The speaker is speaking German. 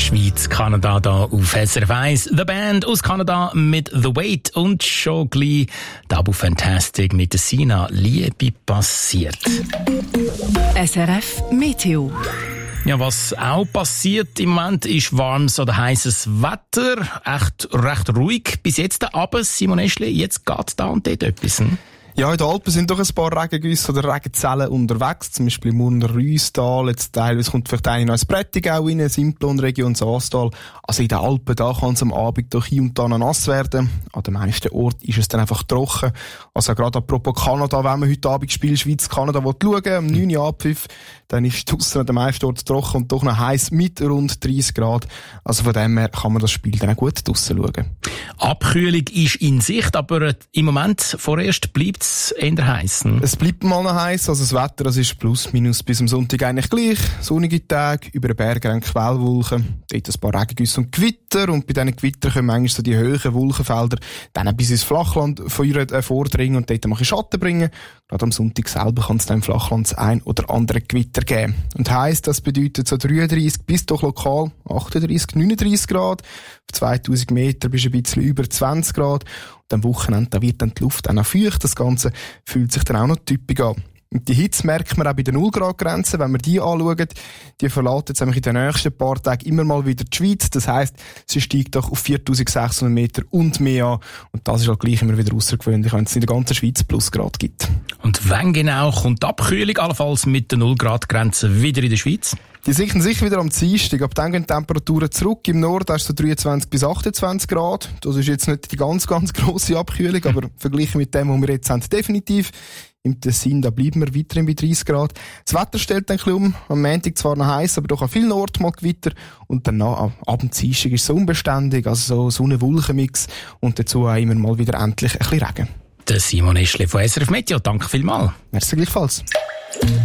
Schweiz, Kanada da auf SRF 1. The Band aus Kanada mit The Wait und schon gleich Double Fantastic mit der Sina. Liebe passiert. SRF Meteo. Ja, was auch passiert im Moment ist warmes oder heißes Wetter. Recht ruhig bis jetzt. Aber Simon Eschli, jetzt geht da und dort etwas. Ja, in den Alpen sind doch ein paar Regengüsse oder Regenzellen unterwegs. Zum Beispiel im Murner Rüstal. Jetzt teilweise kommt vielleicht eine noch ins Prättigau rein, Simplon-Region, Saastal. Also in den Alpen, da kann es am Abend doch hier und da noch nass werden. An den meisten Orten ist es dann einfach trocken. Also gerade apropos Kanada, wenn man heute Abend Spiel Schweiz-Kanada schauen will, um 9 Uhr Abpfiff, dann ist draussen an den meisten Orten trocken und doch noch heiß mit rund 30 Grad. Also von dem her kann man das Spiel dann auch gut draussen schauen. Abkühlung ist in Sicht, aber im Moment vorerst bleibt es eher heiß. Es bleibt mal noch heiß, also das Wetter, das ist plus minus bis am Sonntag eigentlich gleich. Sonnige Tage, über den Bergen Quellwolken, dort ein paar Regengüsse und Gewitter, und bei diesen Gewittern können manchmal so die hohen Wolkenfelder dann bis ins Flachland vordringen und dort mal Schatten bringen. Gerade am Sonntag selber kann es dann im Flachland das ein oder andere Gewitter geben. Und heisst, das bedeutet so 33 bis doch lokal 38, 39 Grad. Auf 2000 Meter bist du ein bisschen über 20 Grad. Und am Wochenende da wird dann die Luft auch noch feucht. Das Ganze fühlt sich dann auch noch typisch an. Und die Hitze merkt man auch bei den 0-Grad-Grenzen. Wenn wir die anschauen, die verlässt jetzt nämlich in den nächsten paar Tagen immer mal wieder die Schweiz. Das heisst, sie steigt doch auf 4600 Meter und mehr an. Und das ist halt gleich immer wieder außergewöhnlich, wenn es in der ganzen Schweiz Plusgrad gibt. Und wann genau kommt die Abkühlung, allenfalls mit der 0-Grad-Grenze, wieder in der Schweiz? Die sichern sich wieder am Dienstag. Ab dann gehen die Temperaturen zurück. Im Norden hast du 23 bis 28 Grad. Das ist jetzt nicht die ganz grosse Abkühlung, aber verglichen mit dem, was wir jetzt haben, definitiv. Im Tessin, da bleiben wir weiterhin bei 30 Grad. Das Wetter stellt dann ein bisschen um. Am Montag zwar noch heiß, aber doch an vielen Orten mal Gewitter. Und danach, ab dem Dienstag ist es so unbeständig, also so Sonne-Wolken-Mix. Und dazu auch immer mal wieder endlich ein bisschen Regen. Der Simon Eschli von SRF Meteo, danke vielmals. Merci gleichfalls.